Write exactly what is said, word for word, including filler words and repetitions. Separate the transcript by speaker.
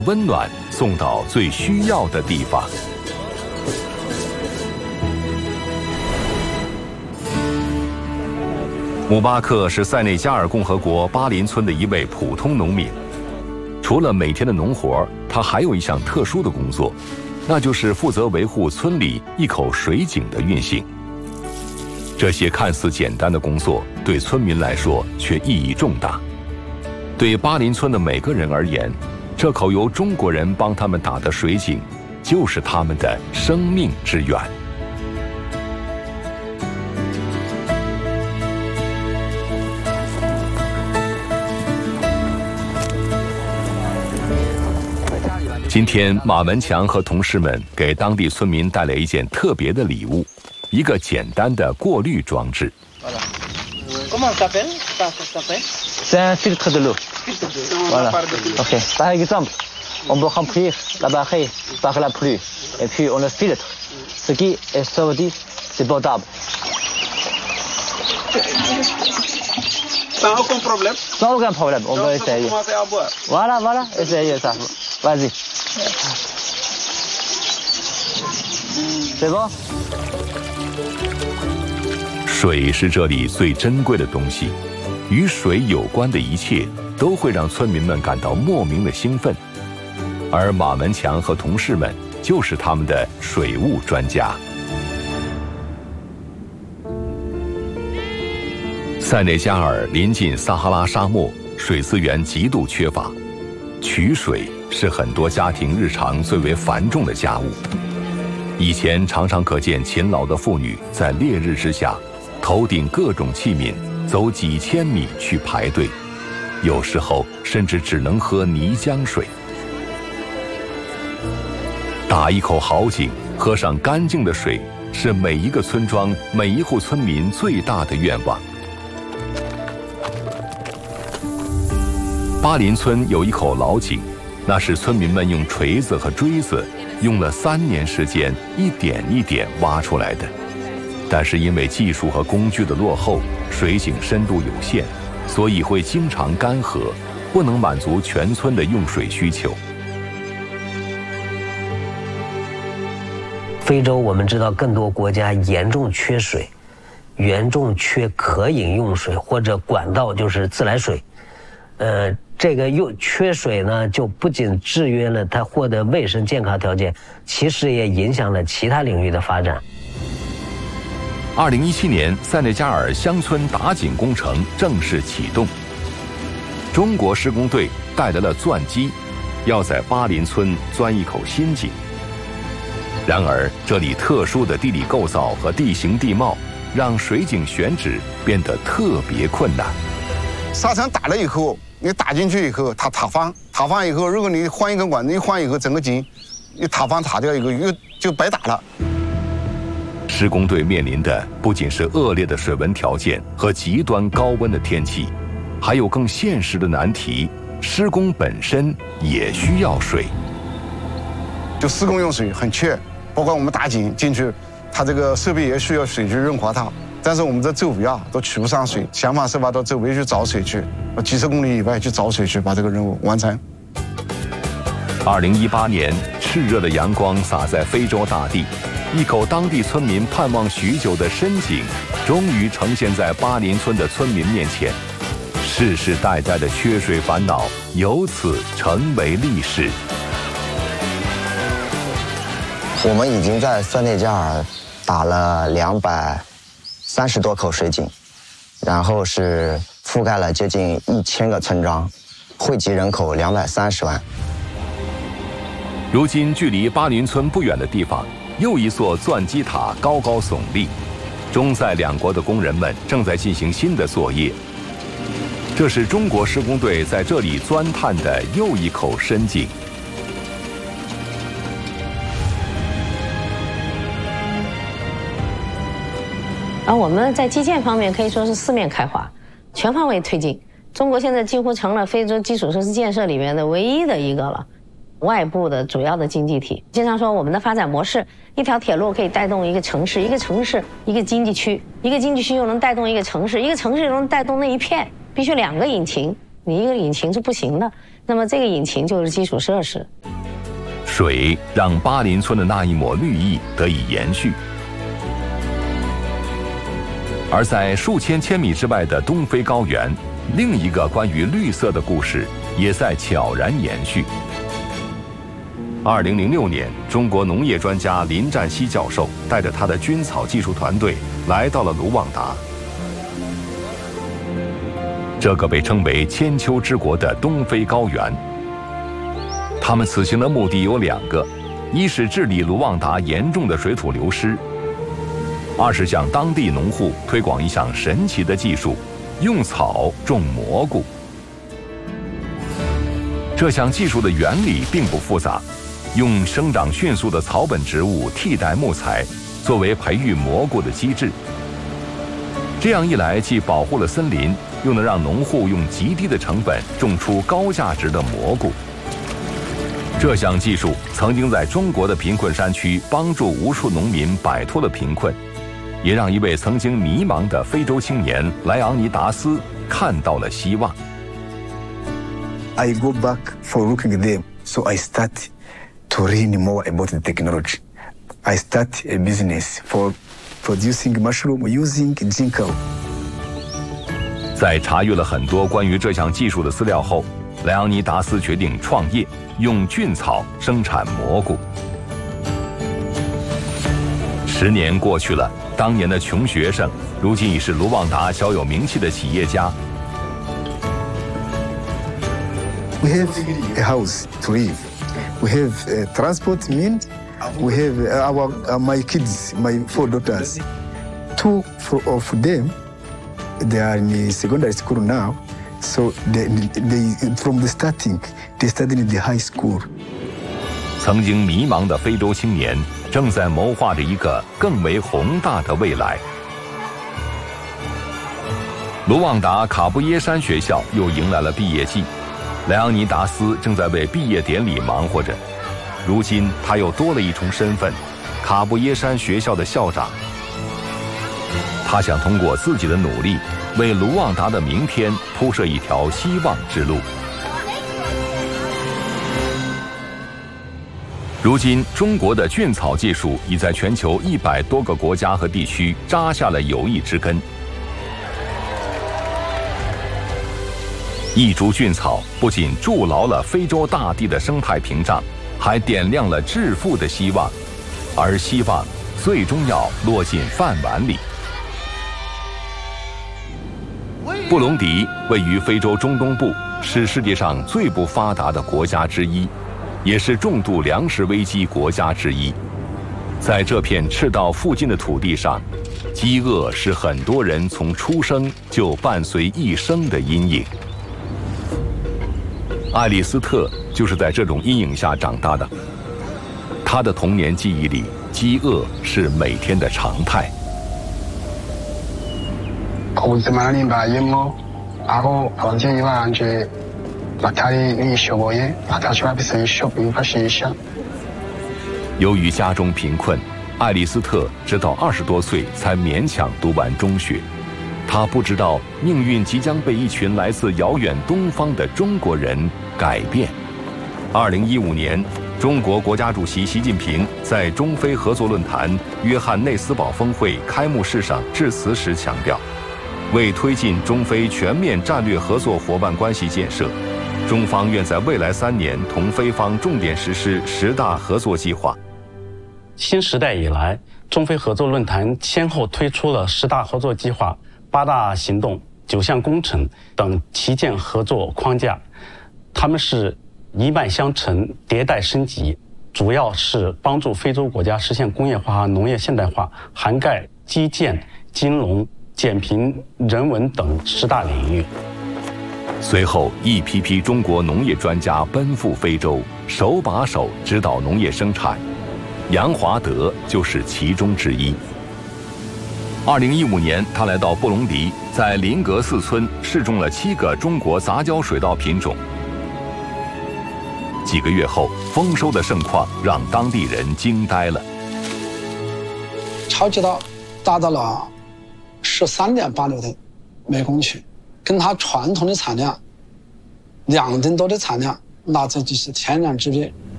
Speaker 1: 温暖送到最需要的地方。姆巴克是塞内加尔共和国巴林村的一位普通农民。除了每天的农活，他还有一项特殊的工作，那就是负责维护村里一口水井的运行。这些看似简单的工作，对村民来说却意义重大。对巴林村的每个人而言，这口由中国人帮他们打的水井，就是他们的生命之源。今天，马文强和同事们给当地村民带来一件特别的礼物，一个简单的过滤装置。
Speaker 2: C'est un filtre de l'eau. Voilà. Ok. Par exemple, on peut remplir la barrière par la pluie, et puis on le filtre. Ce qui est sorti, c'est potable.
Speaker 3: Sans aucun problème.
Speaker 2: Sans aucun problème. On va essayer. Voilà, voilà. Essayez ça. Vas-y. C'est bon?
Speaker 1: 水是这里最珍贵的东西，与水有关的一切都会让村民们感到莫名的兴奋，而马文强和同事们就是他们的水务专家。塞内加尔临近撒哈拉沙漠，水资源极度缺乏，取水是很多家庭日常最为繁重的家务。以前常常可见勤劳的妇女在烈日之下，头顶各种器皿，走几千米去排队，有时候甚至只能喝泥浆水。打一口好井，喝上干净的水，是每一个村庄、每一户村民最大的愿望。巴林村有一口老井，那是村民们用锤子和锥子用了三年时间一点一点挖出来的。但是因为技术和工具的落后，水井深度有限，所以会经常干涸，不能满足全村的用水需求。
Speaker 4: 非洲我们知道更多国家严重缺水，严重缺可饮用水或者管道，就是自来水。呃，这个又缺水呢，就不仅制约了它获得卫生健康条件，其实也影响了其他领域的发展。
Speaker 1: 二零一七年，塞内加尔乡村打井工程正式启动。中国施工队带来了钻机，要在巴林村钻一口新井。然而，这里特殊的地理构造和地形地貌，让水井选址变得特别困难。
Speaker 3: 沙尘打了以后，你打进去以后，它塌方，塌方以后，如果你换一根管子，一换以后，整个井一塌方塌掉以后，又就白打了。
Speaker 1: 施工队面临的不仅是恶劣的水文条件和极端高温的天气，还有更现实的难题：施工本身也需要水。
Speaker 3: 就施工用水很缺，包括我们打井进去，它这个设备也需要水去润滑它。但是我们这周围啊都取不上水，想方设法到周围去找水去，几十公里以外去找水去，把这个任务完成。
Speaker 1: 二零一八年，炽热的阳光洒在非洲大地。一口当地村民盼望许久的深井，终于呈现在巴林村的村民面前。世世代代的缺水烦恼由此成为历史。
Speaker 5: 我们已经在塞内加尔打了两百三十多口水井，然后是覆盖了接近一千个村庄，惠及人口两百三十万。
Speaker 1: 如今，距离巴林村不远的地方，又一座钻机塔高高耸立，中塞两国的工人们正在进行新的作业。这是中国施工队在这里钻探的又一口深井。
Speaker 6: 而我们在基建方面可以说是四面开花，全方位推进。中国现在几乎成了非洲基础设施建设里面的唯一的一个了。外部的主要的经济体，经常说我们的发展模式，一条铁路可以带动一个城市，一个城市一个经济区，一个经济区又能带动一个城市，一个城市又能带动那一片，必须两个引擎，你一个引擎是不行的。那那么这个引擎就是基础设施。
Speaker 1: 水让巴林村的那一抹绿意得以延续，而在数千千米之外的东非高原，另一个关于绿色的故事也在悄然延续。二零零六年，中国农业专家林占西教授带着他的菌草技术团队来到了卢旺达。这个被称为千秋之国的东非高原，他们此行的目的有两个：一是治理卢旺达严重的水土流失；二是向当地农户推广一项神奇的技术——用草种蘑菇。这项技术的原理并不复杂，用生长迅速的草本植物替代木材，作为培育蘑菇的机制。这样一来，既保护了森林，又能让农户用极低的成本种出高价值的蘑菇。这项技术曾经在中国的贫困山区帮助无数农民摆脱了贫困，也让一位曾经迷茫的非洲青年莱昂尼达斯看到了希望。
Speaker 7: I go back for looking at them, so I start to learn more about the technology. I start a business for producing mushroom using ginkgo.
Speaker 1: 在查阅了很多关于这项技术的资料后，莱昂尼达斯决定创业，用菌草生产蘑菇。十年过去了，当年的穷学生，如今已是卢旺达小有名气的企业家。
Speaker 7: We have a house to live. We have a transport means. We have our uh, my kids, my four daughters. Two of them, they are in secondary school now. So they, they from the starting, they studied in the high school.
Speaker 1: 曾经迷茫的非洲青年，正在谋划着一个更为宏大的未来。卢旺达卡布耶山学校又迎来了毕业季，莱昂尼达斯正在为毕业典礼忙活着。如今他又多了一重身份——卡布耶山学校的校长。他想通过自己的努力，为卢旺达的明天铺设一条希望之路。如今，中国的菌草技术已在全球一百多个国家和地区扎下了有益之根。一株菌草不仅筑牢了非洲大地的生态屏障，还点亮了致富的希望，而希望最终要落进饭碗里。布隆迪位于非洲中东部，是世界上最不发达的国家之一，也是重度粮食危机国家之一。在这片赤道附近的土地上，饥饿是很多人从出生就伴随一生的阴影。爱丽斯特就是在这种阴影下长大的。他的童年记忆里，饥饿是每天的常态。
Speaker 8: ubuzima nari mbayemo aho ababyeyi banje batari bishoboye ataco bafise bishoboye bifashisha。
Speaker 1: 由于家中贫困，爱丽斯特直到二十多岁才勉强读完中学。他不知道命运即将被一群来自遥远东方的中国人改变。二零一五年，中国国家主席习近平在中非合作论坛约翰内斯堡峰会开幕式上致辞时强调，为推进中非全面战略合作伙伴关系建设，中方愿在未来三年同非方重点实施十大合作计划。
Speaker 9: 新时代以来，中非合作论坛先后推出了十大合作计划、八大行动、九项工程等旗舰合作框架，它们是一脉相承、迭代升级，主要是帮助非洲国家实现工业化和农业现代化，涵盖基建、金融、减贫、人文等十大领域。
Speaker 1: 随后，一批批中国农业专家奔赴非洲，手把手指导农业生产。杨华德就是其中之一。二零一五年，他来到布隆迪，在林格寺村试种了七个中国杂交水稻品种。几个月后，丰收的盛况让当地人惊呆了。
Speaker 10: 超级稻达到了十三点八六吨每公顷，跟它传统的产量两吨多的产量，那这就是天壤之别。